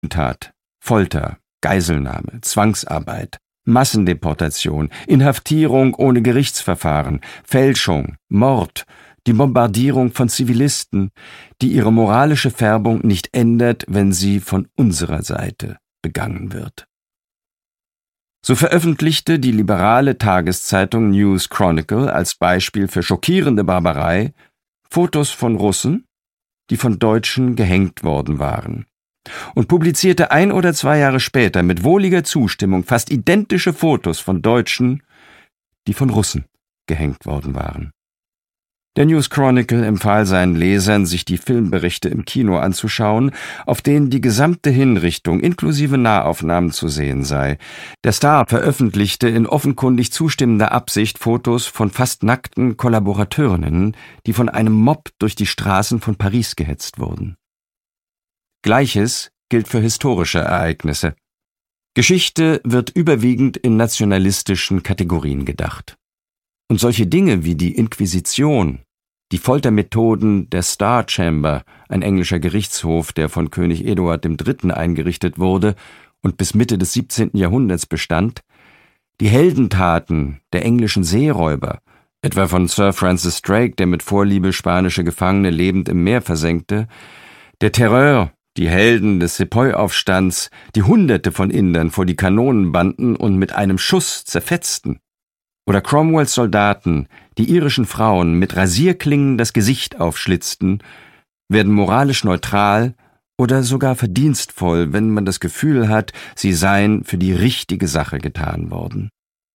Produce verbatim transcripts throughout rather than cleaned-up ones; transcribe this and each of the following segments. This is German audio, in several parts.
Tat, Folter, Geiselnahme, Zwangsarbeit, Massendeportation, Inhaftierung ohne Gerichtsverfahren, Fälschung, Mord, die Bombardierung von Zivilisten, die ihre moralische Färbung nicht ändert, wenn sie von unserer Seite begangen wird. So veröffentlichte die liberale Tageszeitung News Chronicle als Beispiel für schockierende Barbarei Fotos von Russen, die von Deutschen gehängt worden waren, und publizierte ein oder zwei Jahre später mit wohliger Zustimmung fast identische Fotos von Deutschen, die von Russen gehängt worden waren. Der News Chronicle empfahl seinen Lesern, sich die Filmberichte im Kino anzuschauen, auf denen die gesamte Hinrichtung inklusive Nahaufnahmen zu sehen sei. Der Star veröffentlichte in offenkundig zustimmender Absicht Fotos von fast nackten Kollaborateurinnen, die von einem Mob durch die Straßen von Paris gehetzt wurden. Gleiches gilt für historische Ereignisse. Geschichte wird überwiegend in nationalistischen Kategorien gedacht. Und solche Dinge wie die Inquisition, die Foltermethoden der Star Chamber, ein englischer Gerichtshof, der von König Eduard der Dritte eingerichtet wurde und bis Mitte des siebzehnten Jahrhunderts bestand, die Heldentaten der englischen Seeräuber, etwa von Sir Francis Drake, der mit Vorliebe spanische Gefangene lebend im Meer versenkte, der Terror, die Helden des Sepoy-Aufstands, die Hunderte von Indern vor die Kanonen banden und mit einem Schuss zerfetzten, oder Cromwells Soldaten, die irischen Frauen mit Rasierklingen das Gesicht aufschlitzten, werden moralisch neutral oder sogar verdienstvoll, wenn man das Gefühl hat, sie seien für die richtige Sache getan worden.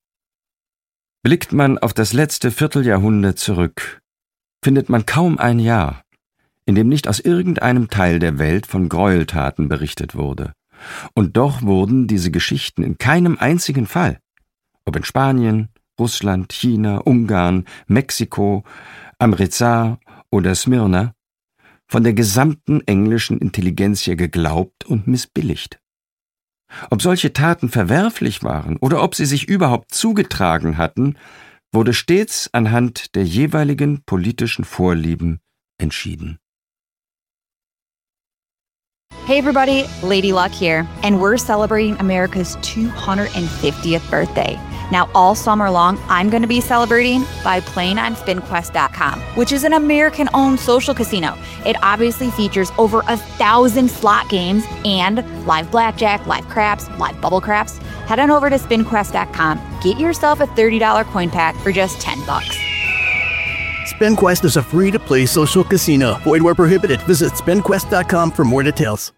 Blickt man auf das letzte Vierteljahrhundert zurück, findet man kaum ein Jahr, in dem nicht aus irgendeinem Teil der Welt von Gräueltaten berichtet wurde. Und doch wurden diese Geschichten in keinem einzigen Fall, ob in Spanien, Russland, China, Ungarn, Mexiko, Amritsar oder Smyrna, von der gesamten englischen Intelligenzia geglaubt und missbilligt. Ob solche Taten verwerflich waren oder ob sie sich überhaupt zugetragen hatten, wurde stets anhand der jeweiligen politischen Vorlieben entschieden. Hey everybody, Lady Luck here, and we're celebrating America's two hundred fiftieth birthday. Now, all summer long, I'm going to be celebrating by playing on spin quest dot com, which is an American-owned social casino. It obviously features over a thousand slot games and live blackjack, live craps, live bubble craps. Head on over to spin quest dot com, get yourself a thirty dollars coin pack for just ten bucks. SpinQuest is a free-to-play social casino. Void where prohibited. Visit spin quest dot com for more details.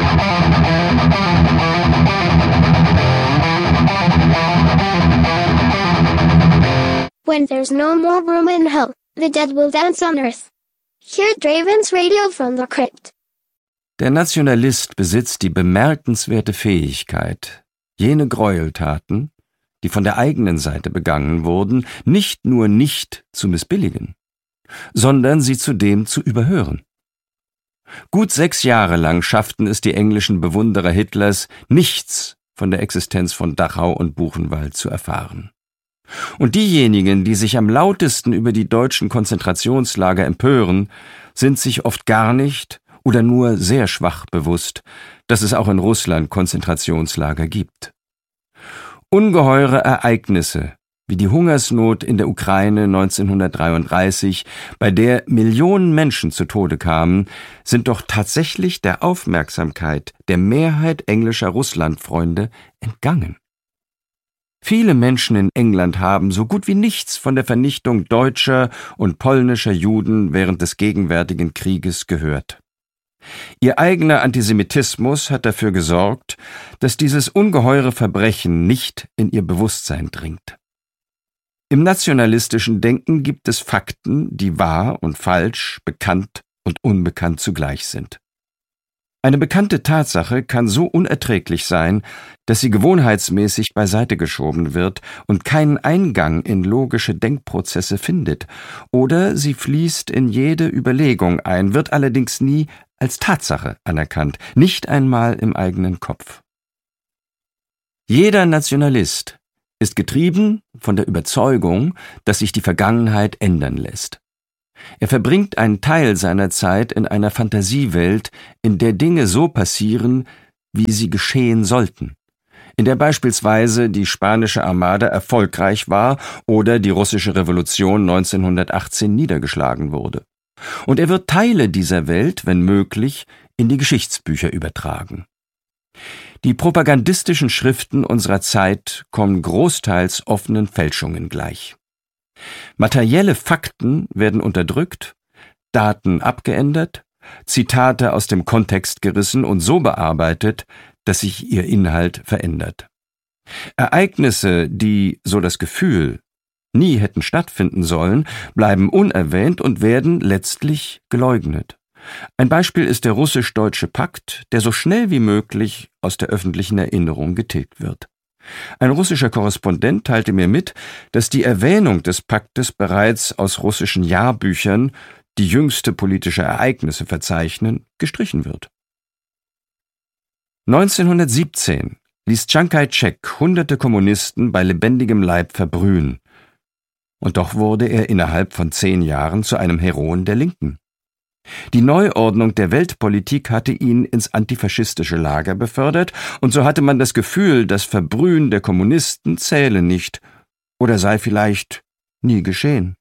When there's no more room in hell, the dead will dance on earth. Hear Draven's Radio from the Crypt. Der Nationalist besitzt die bemerkenswerte Fähigkeit, jene Gräueltaten, die von der eigenen Seite begangen wurden, nicht nur nicht zu missbilligen, sondern sie zudem zu überhören. Gut sechs Jahre lang schafften es die englischen Bewunderer Hitlers, nichts von der Existenz von Dachau und Buchenwald zu erfahren. Und diejenigen, die sich am lautesten über die deutschen Konzentrationslager empören, sind sich oft gar nicht oder nur sehr schwach bewusst, dass es auch in Russland Konzentrationslager gibt. Ungeheure Ereignisse, wie die Hungersnot in der Ukraine neunzehnhundertdreiunddreißig, bei der Millionen Menschen zu Tode kamen, sind doch tatsächlich der Aufmerksamkeit der Mehrheit englischer Russlandfreunde entgangen. Viele Menschen in England haben so gut wie nichts von der Vernichtung deutscher und polnischer Juden während des gegenwärtigen Krieges gehört. Ihr eigener Antisemitismus hat dafür gesorgt, dass dieses ungeheure Verbrechen nicht in ihr Bewusstsein dringt. Im nationalistischen Denken gibt es Fakten, die wahr und falsch, bekannt und unbekannt zugleich sind. Eine bekannte Tatsache kann so unerträglich sein, dass sie gewohnheitsmäßig beiseite geschoben wird und keinen Eingang in logische Denkprozesse findet, oder sie fließt in jede Überlegung ein, wird allerdings nie als Tatsache anerkannt, nicht einmal im eigenen Kopf. Jeder Nationalist ist getrieben von der Überzeugung, dass sich die Vergangenheit ändern lässt. Er verbringt einen Teil seiner Zeit in einer Fantasiewelt, in der Dinge so passieren, wie sie geschehen sollten, in der beispielsweise die spanische Armada erfolgreich war oder die russische Revolution neunzehnhundertachtzehn niedergeschlagen wurde. Und er wird Teile dieser Welt, wenn möglich, in die Geschichtsbücher übertragen. Die propagandistischen Schriften unserer Zeit kommen großteils offenen Fälschungen gleich. Materielle Fakten werden unterdrückt, Daten abgeändert, Zitate aus dem Kontext gerissen und so bearbeitet, dass sich ihr Inhalt verändert. Ereignisse, die, so das Gefühl, nie hätten stattfinden sollen, bleiben unerwähnt und werden letztlich geleugnet. Ein Beispiel ist der russisch-deutsche Pakt, der so schnell wie möglich aus der öffentlichen Erinnerung getilgt wird. Ein russischer Korrespondent teilte mir mit, dass die Erwähnung des Paktes bereits aus russischen Jahrbüchern, die jüngste politische Ereignisse verzeichnen, gestrichen wird. neunzehnhundertsiebzehn ließ Chiang Kai-shek hunderte Kommunisten bei lebendigem Leib verbrühen. Und doch wurde er innerhalb von zehn Jahren zu einem Heroen der Linken. Die Neuordnung der Weltpolitik hatte ihn ins antifaschistische Lager befördert, und so hatte man das Gefühl, das Verbrühen der Kommunisten zähle nicht oder sei vielleicht nie geschehen.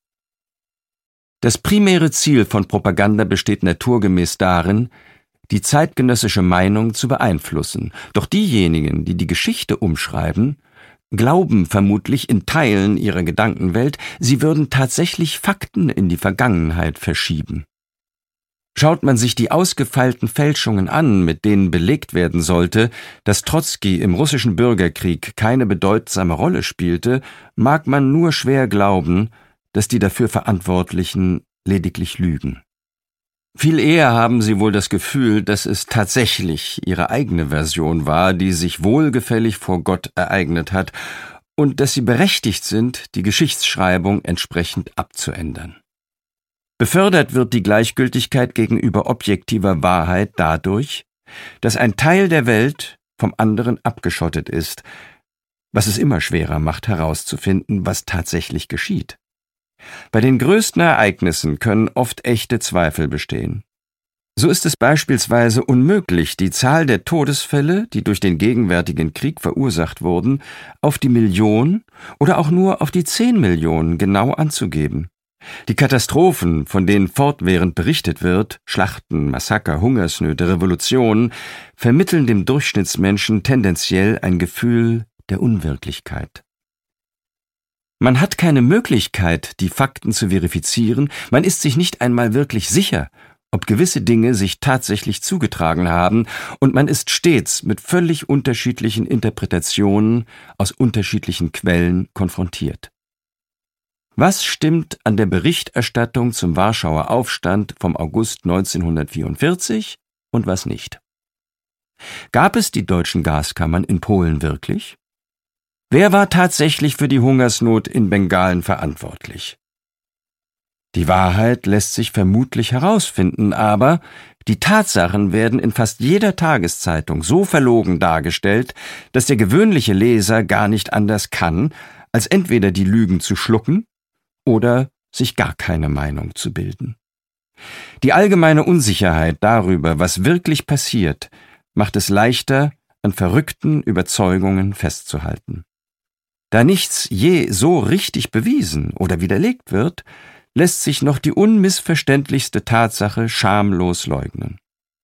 Das primäre Ziel von Propaganda besteht naturgemäß darin, die zeitgenössische Meinung zu beeinflussen. Doch diejenigen, die die Geschichte umschreiben, glauben vermutlich in Teilen ihrer Gedankenwelt, sie würden tatsächlich Fakten in die Vergangenheit verschieben. Schaut man sich die ausgefeilten Fälschungen an, mit denen belegt werden sollte, dass Trotzki im russischen Bürgerkrieg keine bedeutsame Rolle spielte, mag man nur schwer glauben, dass die dafür Verantwortlichen lediglich lügen. Viel eher haben sie wohl das Gefühl, dass es tatsächlich ihre eigene Version war, die sich wohlgefällig vor Gott ereignet hat, und dass sie berechtigt sind, die Geschichtsschreibung entsprechend abzuändern. Befördert wird die Gleichgültigkeit gegenüber objektiver Wahrheit dadurch, dass ein Teil der Welt vom anderen abgeschottet ist, was es immer schwerer macht herauszufinden, was tatsächlich geschieht. Bei den größten Ereignissen können oft echte Zweifel bestehen. So ist es beispielsweise unmöglich, die Zahl der Todesfälle, die durch den gegenwärtigen Krieg verursacht wurden, auf die Million oder auch nur auf die zehn Millionen genau anzugeben. Die Katastrophen, von denen fortwährend berichtet wird, Schlachten, Massaker, Hungersnöte, Revolutionen, vermitteln dem Durchschnittsmenschen tendenziell ein Gefühl der Unwirklichkeit. Man hat keine Möglichkeit, die Fakten zu verifizieren, man ist sich nicht einmal wirklich sicher, ob gewisse Dinge sich tatsächlich zugetragen haben, und man ist stets mit völlig unterschiedlichen Interpretationen aus unterschiedlichen Quellen konfrontiert. Was stimmt an der Berichterstattung zum Warschauer Aufstand vom August neunzehnhundertvierundvierzig und was nicht? Gab es die deutschen Gaskammern in Polen wirklich? Wer war tatsächlich für die Hungersnot in Bengalen verantwortlich? Die Wahrheit lässt sich vermutlich herausfinden, aber die Tatsachen werden in fast jeder Tageszeitung so verlogen dargestellt, dass der gewöhnliche Leser gar nicht anders kann, als entweder die Lügen zu schlucken oder sich gar keine Meinung zu bilden. Die allgemeine Unsicherheit darüber, was wirklich passiert, macht es leichter, an verrückten Überzeugungen festzuhalten. Da nichts je so richtig bewiesen oder widerlegt wird, lässt sich noch die unmissverständlichste Tatsache schamlos leugnen.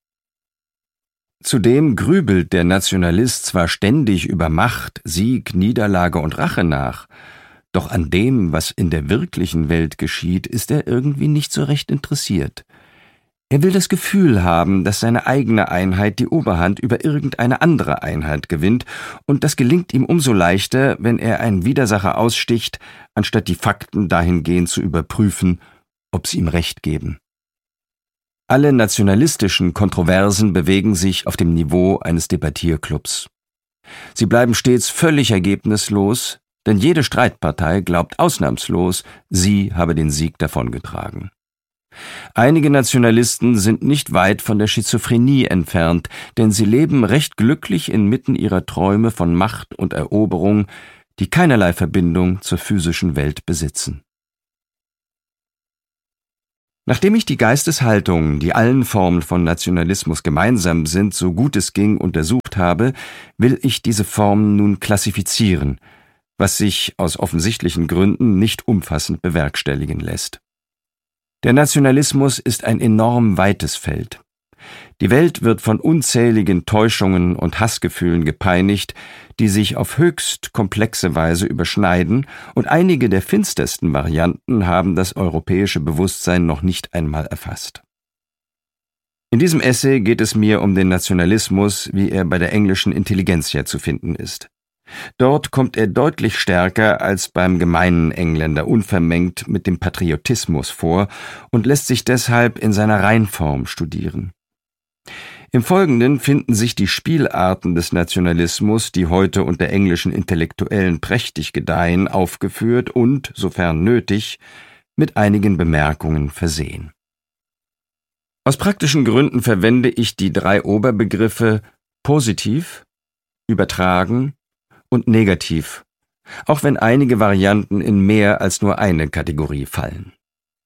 Zudem grübelt der Nationalist zwar ständig über Macht, Sieg, Niederlage und Rache nach, doch an dem, was in der wirklichen Welt geschieht, ist er irgendwie nicht so recht interessiert. Er will das Gefühl haben, dass seine eigene Einheit die Oberhand über irgendeine andere Einheit gewinnt, und das gelingt ihm umso leichter, wenn er einen Widersacher aussticht, anstatt die Fakten dahingehend zu überprüfen, ob sie ihm Recht geben. Alle nationalistischen Kontroversen bewegen sich auf dem Niveau eines Debattierclubs. Sie bleiben stets völlig ergebnislos, denn jede Streitpartei glaubt ausnahmslos, sie habe den Sieg davongetragen. Einige Nationalisten sind nicht weit von der Schizophrenie entfernt, denn sie leben recht glücklich inmitten ihrer Träume von Macht und Eroberung, die keinerlei Verbindung zur physischen Welt besitzen. Nachdem ich die Geisteshaltungen, die allen Formen von Nationalismus gemeinsam sind, so gut es ging untersucht habe, will ich diese Formen nun klassifizieren, was sich aus offensichtlichen Gründen nicht umfassend bewerkstelligen lässt. Der Nationalismus ist ein enorm weites Feld. Die Welt wird von unzähligen Täuschungen und Hassgefühlen gepeinigt, die sich auf höchst komplexe Weise überschneiden, und einige der finstersten Varianten haben das europäische Bewusstsein noch nicht einmal erfasst. In diesem Essay geht es mir um den Nationalismus, wie er bei der englischen Intelligenzia zu finden ist. Dort kommt er deutlich stärker als beim gemeinen Engländer unvermengt mit dem Patriotismus vor und lässt sich deshalb in seiner Reinform studieren. Im Folgenden finden sich die Spielarten des Nationalismus, die heute unter englischen Intellektuellen prächtig gedeihen, aufgeführt und, sofern nötig, mit einigen Bemerkungen versehen. Aus praktischen Gründen verwende ich die drei Oberbegriffe positiv, übertragen und negativ, auch wenn einige Varianten in mehr als nur eine Kategorie fallen.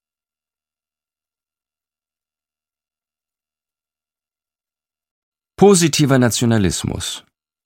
Positiver Nationalismus.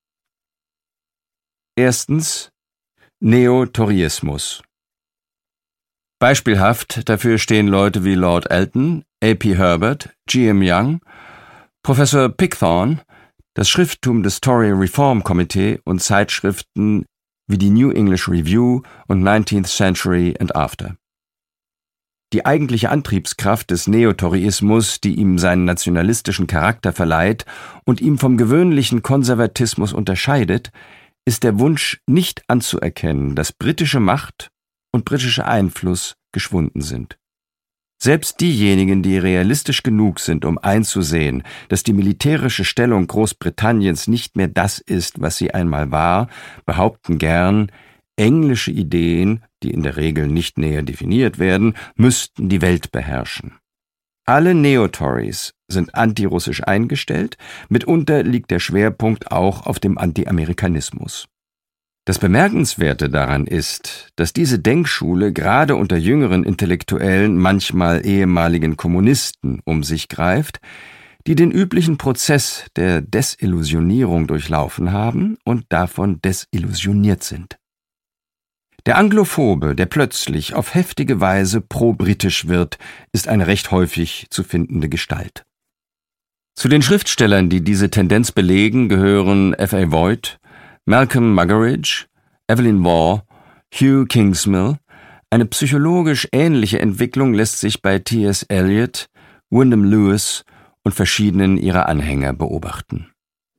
Erstens Neotoryismus. Beispielhaft dafür stehen Leute wie Lord Elton, A P Herbert, G M Young, Professor Pickthorne, das Schrifttum des Tory Reform Committee und Zeitschriften wie die New English Review und nineteenth Century and After. Die eigentliche Antriebskraft des Neotoryismus, die ihm seinen nationalistischen Charakter verleiht und ihm vom gewöhnlichen Konservatismus unterscheidet, ist der Wunsch, nicht anzuerkennen, dass britische Macht und britischer Einfluss geschwunden sind. Selbst diejenigen, die realistisch genug sind, um einzusehen, dass die militärische Stellung Großbritanniens nicht mehr das ist, was sie einmal war, behaupten gern, englische Ideen, die in der Regel nicht näher definiert werden, müssten die Welt beherrschen. Alle Neo-Tories sind antirussisch eingestellt, mitunter liegt der Schwerpunkt auch auf dem Anti-Amerikanismus. Das Bemerkenswerte daran ist, dass diese Denkschule gerade unter jüngeren Intellektuellen, manchmal ehemaligen Kommunisten, um sich greift, die den üblichen Prozess der Desillusionierung durchlaufen haben und davon desillusioniert sind. Der Anglophobe, der plötzlich auf heftige Weise pro-britisch wird, ist eine recht häufig zu findende Gestalt. Zu den Schriftstellern, die diese Tendenz belegen, gehören F A Voigt, Malcolm Muggeridge, Evelyn Waugh, Hugh Kingsmill. Eine psychologisch ähnliche Entwicklung lässt sich bei T S Eliot, Wyndham Lewis und verschiedenen ihrer Anhänger beobachten.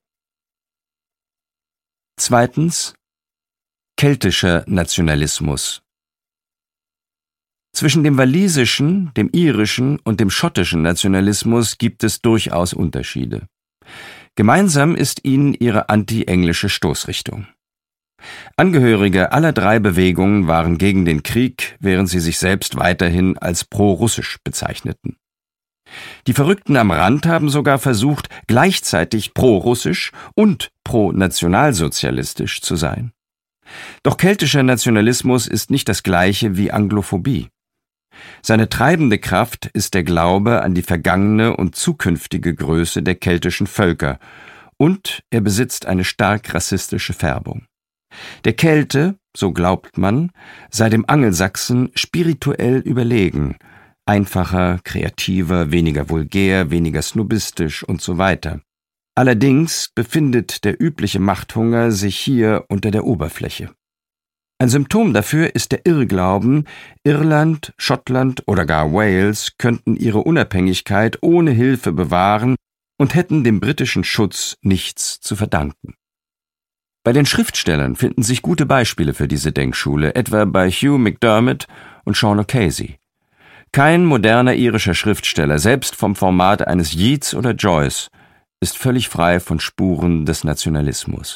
Zweitens keltischer Nationalismus. Zwischen dem walisischen, dem irischen und dem schottischen Nationalismus gibt es durchaus Unterschiede. Gemeinsam ist ihnen ihre anti-englische Stoßrichtung. Angehörige aller drei Bewegungen waren gegen den Krieg, während sie sich selbst weiterhin als pro-russisch bezeichneten. Die Verrückten am Rand haben sogar versucht, gleichzeitig pro-russisch und pro-nationalsozialistisch zu sein. Doch keltischer Nationalismus ist nicht das gleiche wie Anglophobie. Seine treibende Kraft ist der Glaube an die vergangene und zukünftige Größe der keltischen Völker, und er besitzt eine stark rassistische Färbung. Der Kelte, so glaubt man, sei dem Angelsachsen spirituell überlegen, einfacher, kreativer, weniger vulgär, weniger snobistisch und so weiter. Allerdings befindet der übliche Machthunger sich hier unter der Oberfläche. Ein Symptom dafür ist der Irrglauben, Irland, Schottland oder gar Wales könnten ihre Unabhängigkeit ohne Hilfe bewahren und hätten dem britischen Schutz nichts zu verdanken. Bei den Schriftstellern finden sich gute Beispiele für diese Denkschule, etwa bei Hugh MacDiarmid und Sean O'Casey. Kein moderner irischer Schriftsteller, selbst vom Format eines Yeats oder Joyce, ist völlig frei von Spuren des Nationalismus.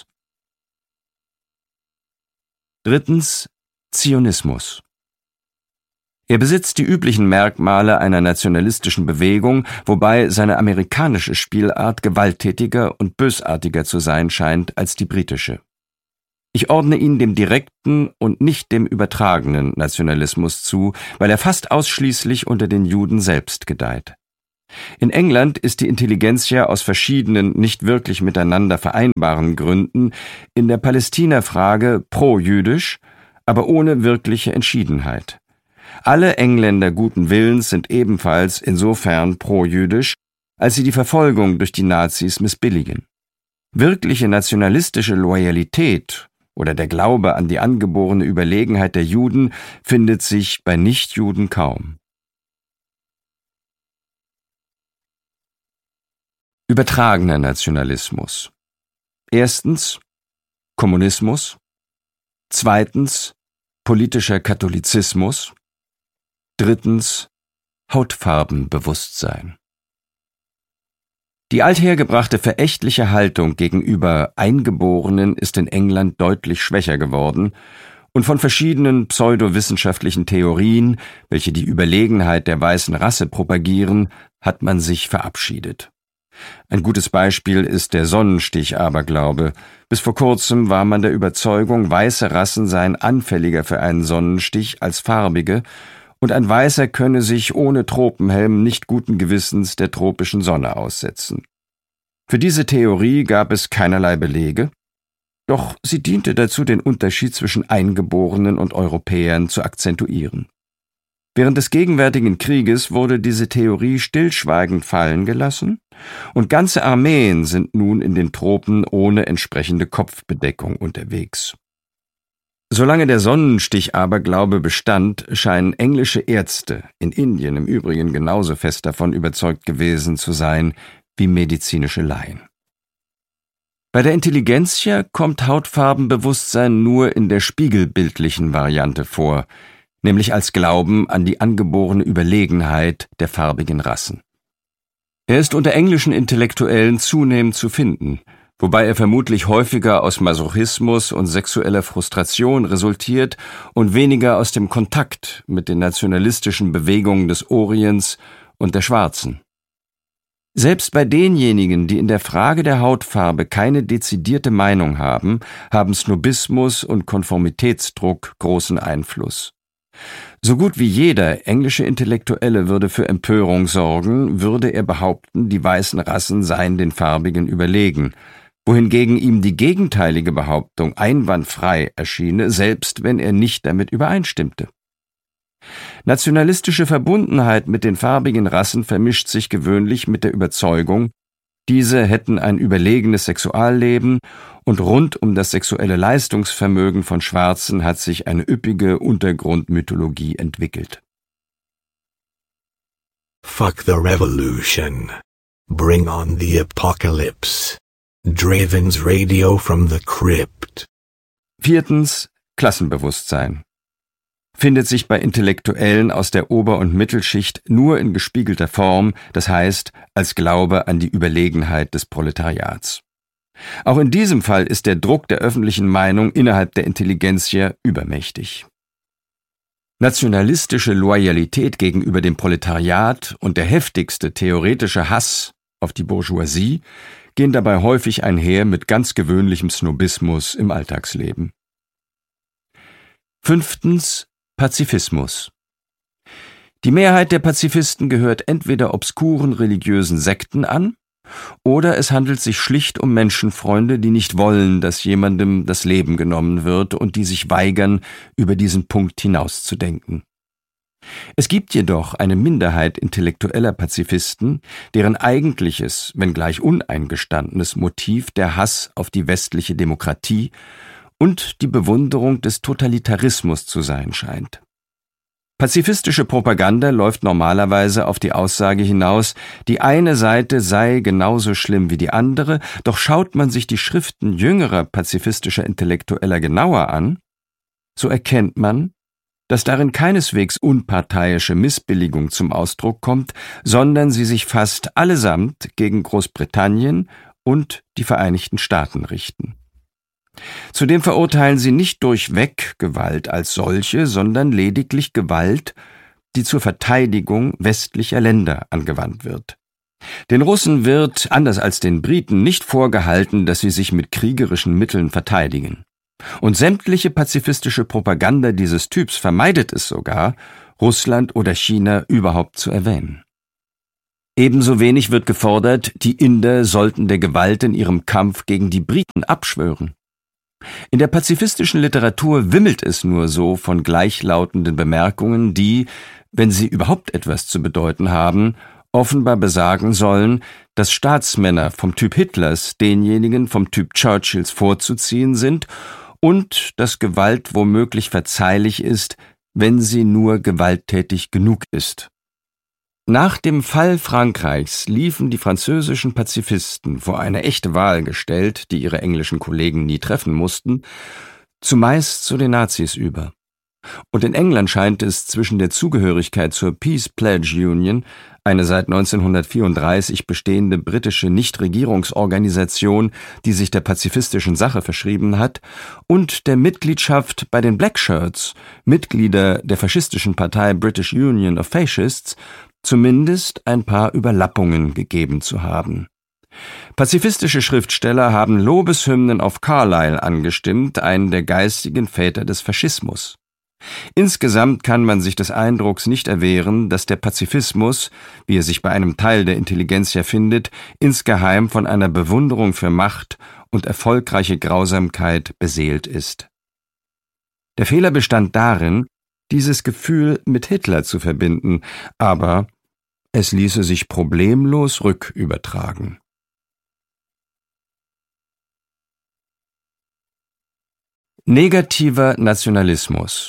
Drittens, Zionismus. Er besitzt die üblichen Merkmale einer nationalistischen Bewegung, wobei seine amerikanische Spielart gewalttätiger und bösartiger zu sein scheint als die britische. Ich ordne ihn dem direkten und nicht dem übertragenen Nationalismus zu, weil er fast ausschließlich unter den Juden selbst gedeiht. In England ist die Intelligenzia aus verschiedenen, nicht wirklich miteinander vereinbaren Gründen in der Palästina-Frage pro-jüdisch, aber ohne wirkliche Entschiedenheit. Alle Engländer guten Willens sind ebenfalls insofern pro-jüdisch, als sie die Verfolgung durch die Nazis missbilligen. Wirkliche nationalistische Loyalität oder der Glaube an die angeborene Überlegenheit der Juden findet sich bei Nichtjuden kaum. Übertragener Nationalismus. Erstens Kommunismus. Zweitens politischer Katholizismus. Drittens Hautfarbenbewusstsein. Die althergebrachte verächtliche Haltung gegenüber Eingeborenen ist in England deutlich schwächer geworden und von verschiedenen pseudowissenschaftlichen Theorien, welche die Überlegenheit der weißen Rasse propagieren, hat man sich verabschiedet. Ein gutes Beispiel ist der Sonnenstich-Aberglaube. Bis vor kurzem war man der Überzeugung, weiße Rassen seien anfälliger für einen Sonnenstich als farbige, und ein Weißer könne sich ohne Tropenhelm nicht guten Gewissens der tropischen Sonne aussetzen. Für diese Theorie gab es keinerlei Belege, doch sie diente dazu, den Unterschied zwischen Eingeborenen und Europäern zu akzentuieren. Während des gegenwärtigen Krieges wurde diese Theorie stillschweigend fallen gelassen, und ganze Armeen sind nun in den Tropen ohne entsprechende Kopfbedeckung unterwegs. Solange der Sonnenstich-Aberglaube bestand, scheinen englische Ärzte, in Indien im Übrigen genauso fest davon überzeugt gewesen zu sein wie medizinische Laien. Bei der Intelligenzia kommt Hautfarbenbewusstsein nur in der spiegelbildlichen Variante vor, nämlich als Glauben an die angeborene Überlegenheit der farbigen Rassen. Er ist unter englischen Intellektuellen zunehmend zu finden, wobei er vermutlich häufiger aus Masochismus und sexueller Frustration resultiert und weniger aus dem Kontakt mit den nationalistischen Bewegungen des Orients und der Schwarzen. Selbst bei denjenigen, die in der Frage der Hautfarbe keine dezidierte Meinung haben, haben Snobismus und Konformitätsdruck großen Einfluss. So gut wie jeder englische Intellektuelle würde für Empörung sorgen, würde er behaupten, die weißen Rassen seien den Farbigen überlegen, wohingegen ihm die gegenteilige Behauptung einwandfrei erschiene, selbst wenn er nicht damit übereinstimmte. Nationalistische Verbundenheit mit den farbigen Rassen vermischt sich gewöhnlich mit der Überzeugung, diese hätten ein überlegenes Sexualleben, und rund um das sexuelle Leistungsvermögen von Schwarzen hat sich eine üppige Untergrundmythologie entwickelt. Fuck the revolution. Bring on the apocalypse. Draven's Radio from the Crypt. Viertens Klassenbewusstsein. Findet sich bei Intellektuellen aus der Ober- und Mittelschicht nur in gespiegelter Form, das heißt als Glaube an die Überlegenheit des Proletariats. Auch in diesem Fall ist der Druck der öffentlichen Meinung innerhalb der Intelligenzia übermächtig. Nationalistische Loyalität gegenüber dem Proletariat und der heftigste theoretische Hass auf die Bourgeoisie gehen dabei häufig einher mit ganz gewöhnlichem Snobismus im Alltagsleben. Fünftens Pazifismus. Die Mehrheit der Pazifisten gehört entweder obskuren religiösen Sekten an, oder es handelt sich schlicht um Menschenfreunde, die nicht wollen, dass jemandem das Leben genommen wird und die sich weigern, über diesen Punkt hinauszudenken. Es gibt jedoch eine Minderheit intellektueller Pazifisten, deren eigentliches, wenngleich uneingestandenes Motiv der Hass auf die westliche Demokratie und die Bewunderung des Totalitarismus zu sein scheint. Pazifistische Propaganda läuft normalerweise auf die Aussage hinaus, die eine Seite sei genauso schlimm wie die andere, doch schaut man sich die Schriften jüngerer pazifistischer Intellektueller genauer an, so erkennt man, dass darin keineswegs unparteiische Missbilligung zum Ausdruck kommt, sondern sie sich fast allesamt gegen Großbritannien und die Vereinigten Staaten richten. Zudem verurteilen sie nicht durchweg Gewalt als solche, sondern lediglich Gewalt, die zur Verteidigung westlicher Länder angewandt wird. Den Russen wird, anders als den Briten, nicht vorgehalten, dass sie sich mit kriegerischen Mitteln verteidigen. Und sämtliche pazifistische Propaganda dieses Typs vermeidet es sogar, Russland oder China überhaupt zu erwähnen. Ebenso wenig wird gefordert, die Inder sollten der Gewalt in ihrem Kampf gegen die Briten abschwören. In der pazifistischen Literatur wimmelt es nur so von gleichlautenden Bemerkungen, die, wenn sie überhaupt etwas zu bedeuten haben, offenbar besagen sollen, dass Staatsmänner vom Typ Hitlers denjenigen vom Typ Churchills vorzuziehen sind und dass Gewalt womöglich verzeihlich ist, wenn sie nur gewalttätig genug ist. Nach dem Fall Frankreichs liefen die französischen Pazifisten, vor eine echte Wahl gestellt, die ihre englischen Kollegen nie treffen mussten, zumeist zu den Nazis über. Und in England scheint es zwischen der Zugehörigkeit zur Peace Pledge Union, eine seit neunzehnhundertvierunddreißig bestehende britische Nichtregierungsorganisation, die sich der pazifistischen Sache verschrieben hat, und der Mitgliedschaft bei den Black Shirts, Mitglieder der faschistischen Partei British Union of Fascists, zumindest ein paar Überlappungen gegeben zu haben. Pazifistische Schriftsteller haben Lobeshymnen auf Carlyle angestimmt, einen der geistigen Väter des Faschismus. Insgesamt kann man sich des Eindrucks nicht erwehren, dass der Pazifismus, wie er sich bei einem Teil der Intelligenzia findet, insgeheim von einer Bewunderung für Macht und erfolgreiche Grausamkeit beseelt ist. Der Fehler bestand darin, dieses Gefühl mit Hitler zu verbinden, aber es ließe sich problemlos rückübertragen. Negativer Nationalismus.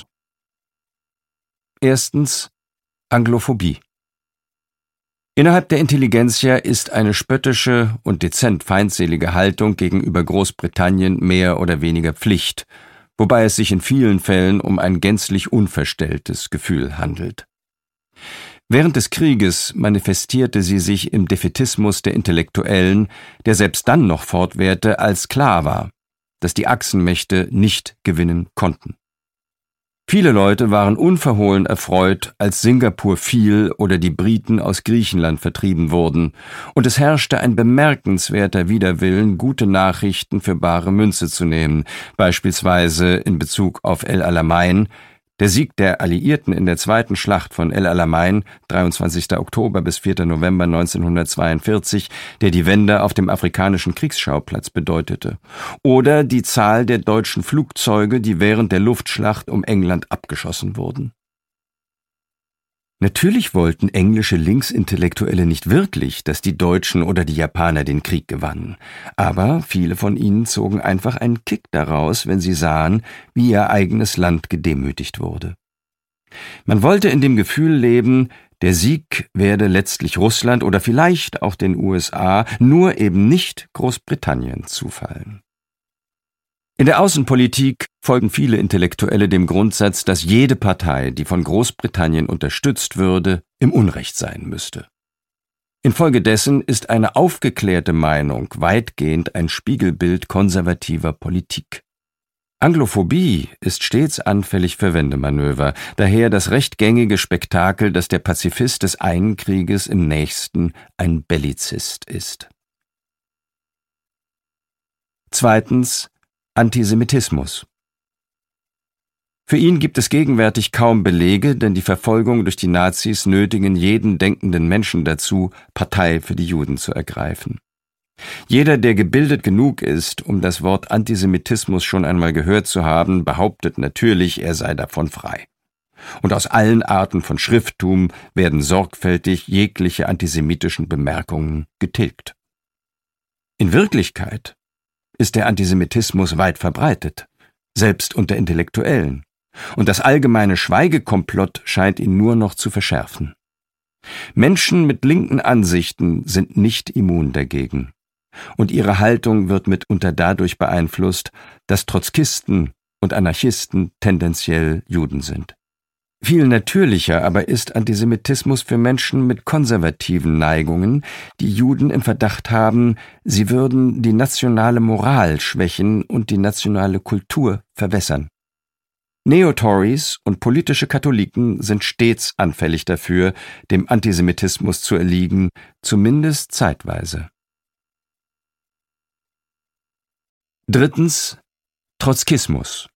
Erstens Anglophobie. Innerhalb der Intelligenzia ist eine spöttische und dezent feindselige Haltung gegenüber Großbritannien mehr oder weniger Pflicht, wobei es sich in vielen Fällen um ein gänzlich unverstelltes Gefühl handelt. Während des Krieges manifestierte sie sich im Defätismus der Intellektuellen, der selbst dann noch fortwährte, als klar war, dass die Achsenmächte nicht gewinnen konnten. Viele Leute waren unverhohlen erfreut, als Singapur fiel oder die Briten aus Griechenland vertrieben wurden, und es herrschte ein bemerkenswerter Widerwillen, gute Nachrichten für bare Münze zu nehmen, beispielsweise in Bezug auf El Alamein. Der Sieg der Alliierten in der zweiten Schlacht von El Alamein, dreiundzwanzigster Oktober bis vierter November neunzehnhundertzweiundvierzig, der die Wende auf dem afrikanischen Kriegsschauplatz bedeutete. Oder die Zahl der deutschen Flugzeuge, die während der Luftschlacht um England abgeschossen wurden. Natürlich wollten englische Linksintellektuelle nicht wirklich, dass die Deutschen oder die Japaner den Krieg gewannen, aber viele von ihnen zogen einfach einen Kick daraus, wenn sie sahen, wie ihr eigenes Land gedemütigt wurde. Man wollte in dem Gefühl leben, der Sieg werde letztlich Russland oder vielleicht auch den U S A, nur eben nicht Großbritannien zufallen. In der Außenpolitik folgen viele Intellektuelle dem Grundsatz, dass jede Partei, die von Großbritannien unterstützt würde, im Unrecht sein müsste. Infolgedessen ist eine aufgeklärte Meinung weitgehend ein Spiegelbild konservativer Politik. Anglophobie ist stets anfällig für Wendemanöver, daher das recht gängige Spektakel, dass der Pazifist des einen Krieges im nächsten ein Bellizist ist. Zweitens Antisemitismus. Für ihn gibt es gegenwärtig kaum Belege, denn die Verfolgung durch die Nazis nötigen jeden denkenden Menschen dazu, Partei für die Juden zu ergreifen. Jeder, der gebildet genug ist, um das Wort Antisemitismus schon einmal gehört zu haben, behauptet natürlich, er sei davon frei. Und aus allen Arten von Schrifttum werden sorgfältig jegliche antisemitischen Bemerkungen getilgt. In Wirklichkeit ist der Antisemitismus weit verbreitet, selbst unter Intellektuellen, und das allgemeine Schweigekomplott scheint ihn nur noch zu verschärfen. Menschen mit linken Ansichten sind nicht immun dagegen, und ihre Haltung wird mitunter dadurch beeinflusst, dass Trotzkisten und Anarchisten tendenziell Juden sind. Viel natürlicher aber ist Antisemitismus für Menschen mit konservativen Neigungen, die Juden im Verdacht haben, sie würden die nationale Moral schwächen und die nationale Kultur verwässern. Neo-Tories und politische Katholiken sind stets anfällig dafür, dem Antisemitismus zu erliegen, zumindest zeitweise. Drittens. Trotzkismus.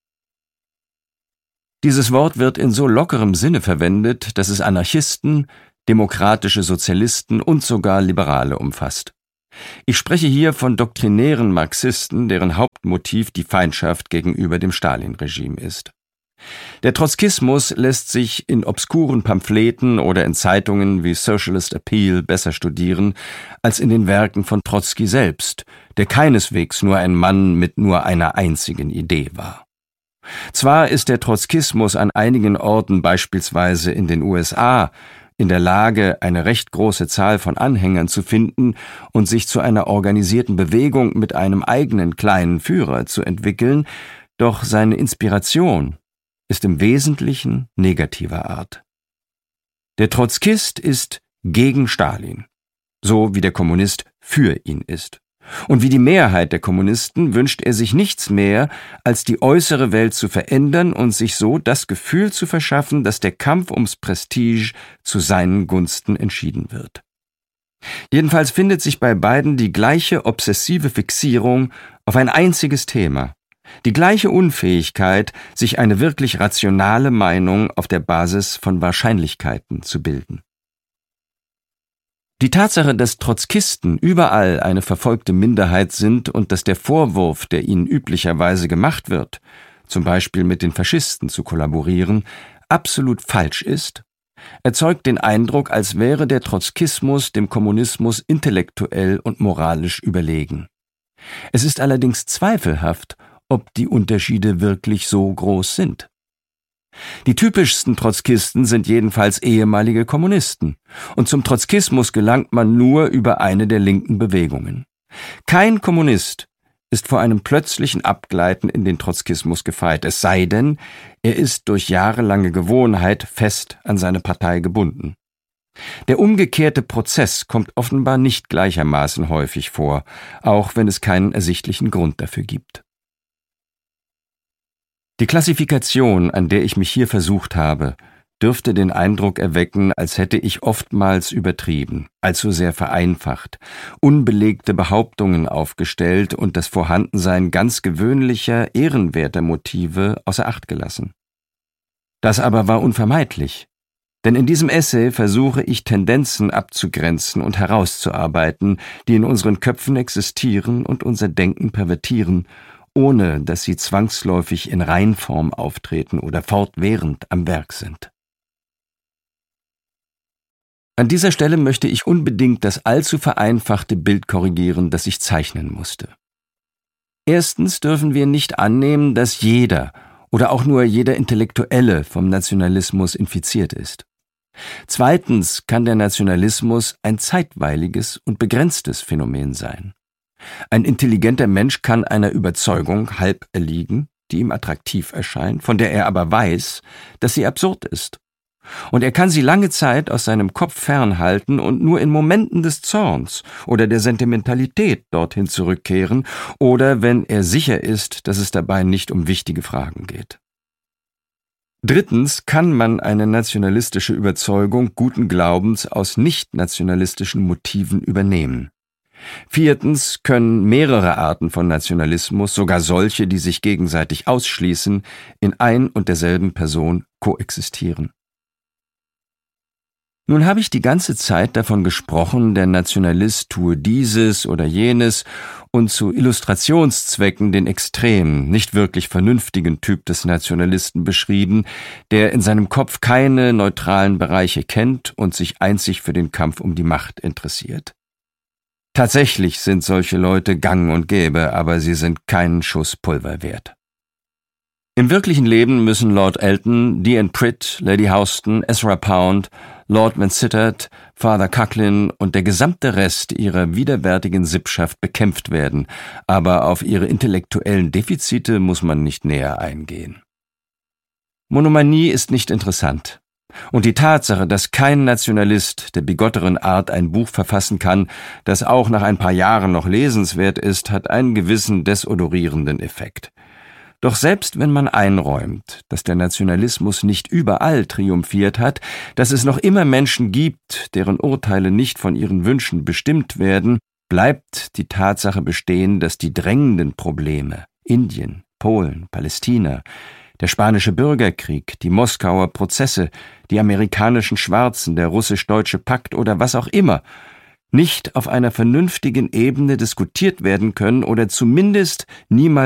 Dieses Wort wird in so lockerem Sinne verwendet, dass es Anarchisten, demokratische Sozialisten und sogar Liberale umfasst. Ich spreche hier von doktrinären Marxisten, deren Hauptmotiv die Feindschaft gegenüber dem Stalin-Regime ist. Der Trotzkismus lässt sich in obskuren Pamphleten oder in Zeitungen wie Socialist Appeal besser studieren als in den Werken von Trotzki selbst, der keineswegs nur ein Mann mit nur einer einzigen Idee war. Zwar ist der Trotzkismus an einigen Orten, beispielsweise in den U S A, in der Lage, eine recht große Zahl von Anhängern zu finden und sich zu einer organisierten Bewegung mit einem eigenen kleinen Führer zu entwickeln, doch seine Inspiration ist im Wesentlichen negativer Art. Der Trotzkist ist gegen Stalin, so wie der Kommunist für ihn ist. Und wie die Mehrheit der Kommunisten wünscht er sich nichts mehr, als die äußere Welt zu verändern und sich so das Gefühl zu verschaffen, dass der Kampf ums Prestige zu seinen Gunsten entschieden wird. Jedenfalls findet sich bei beiden die gleiche obsessive Fixierung auf ein einziges Thema, die gleiche Unfähigkeit, sich eine wirklich rationale Meinung auf der Basis von Wahrscheinlichkeiten zu bilden. Die Tatsache, dass Trotzkisten überall eine verfolgte Minderheit sind und dass der Vorwurf, der ihnen üblicherweise gemacht wird, zum Beispiel mit den Faschisten zu kollaborieren, absolut falsch ist, erzeugt den Eindruck, als wäre der Trotzkismus dem Kommunismus intellektuell und moralisch überlegen. Es ist allerdings zweifelhaft, ob die Unterschiede wirklich so groß sind. Die typischsten Trotzkisten sind jedenfalls ehemalige Kommunisten, und zum Trotzkismus gelangt man nur über eine der linken Bewegungen. Kein Kommunist ist vor einem plötzlichen Abgleiten in den Trotzkismus gefeit, es sei denn, er ist durch jahrelange Gewohnheit fest an seine Partei gebunden. Der umgekehrte Prozess kommt offenbar nicht gleichermaßen häufig vor, auch wenn es keinen ersichtlichen Grund dafür gibt. Die Klassifikation, an der ich mich hier versucht habe, dürfte den Eindruck erwecken, als hätte ich oftmals übertrieben, allzu sehr vereinfacht, unbelegte Behauptungen aufgestellt und das Vorhandensein ganz gewöhnlicher, ehrenwerter Motive außer Acht gelassen. Das aber war unvermeidlich, denn in diesem Essay versuche ich Tendenzen abzugrenzen und herauszuarbeiten, die in unseren Köpfen existieren und unser Denken pervertieren, ohne dass sie zwangsläufig in Reinform auftreten oder fortwährend am Werk sind. An dieser Stelle möchte ich unbedingt das allzu vereinfachte Bild korrigieren, das ich zeichnen musste. Erstens dürfen wir nicht annehmen, dass jeder oder auch nur jeder Intellektuelle vom Nationalismus infiziert ist. Zweitens kann der Nationalismus ein zeitweiliges und begrenztes Phänomen sein. Ein intelligenter Mensch kann einer Überzeugung halb erliegen, die ihm attraktiv erscheint, von der er aber weiß, dass sie absurd ist. Und er kann sie lange Zeit aus seinem Kopf fernhalten und nur in Momenten des Zorns oder der Sentimentalität dorthin zurückkehren oder wenn er sicher ist, dass es dabei nicht um wichtige Fragen geht. Drittens kann man eine nationalistische Überzeugung guten Glaubens aus nicht-nationalistischen Motiven übernehmen. Viertens können mehrere Arten von Nationalismus, sogar solche, die sich gegenseitig ausschließen, in ein und derselben Person koexistieren. Nun habe ich die ganze Zeit davon gesprochen, der Nationalist tue dieses oder jenes und zu Illustrationszwecken den extremen, nicht wirklich vernünftigen Typ des Nationalisten beschrieben, der in seinem Kopf keine neutralen Bereiche kennt und sich einzig für den Kampf um die Macht interessiert. Tatsächlich sind solche Leute gang und gäbe, aber sie sind keinen Schuss Pulver wert. Im wirklichen Leben müssen Lord Elton, D N Pritt, Lady Houston, Ezra Pound, Lord Vansittart, Father Coughlin und der gesamte Rest ihrer widerwärtigen Sippschaft bekämpft werden, aber auf ihre intellektuellen Defizite muss man nicht näher eingehen. Monomanie ist nicht interessant. Und die Tatsache, dass kein Nationalist der bigotteren Art ein Buch verfassen kann, das auch nach ein paar Jahren noch lesenswert ist, hat einen gewissen desodorierenden Effekt. Doch selbst wenn man einräumt, dass der Nationalismus nicht überall triumphiert hat, dass es noch immer Menschen gibt, deren Urteile nicht von ihren Wünschen bestimmt werden, bleibt die Tatsache bestehen, dass die drängenden Probleme Indien, Polen, Palästina, der spanische Bürgerkrieg, die Moskauer Prozesse, die amerikanischen Schwarzen, der russisch-deutsche Pakt oder was auch immer, nicht auf einer vernünftigen Ebene diskutiert werden können oder zumindest niemals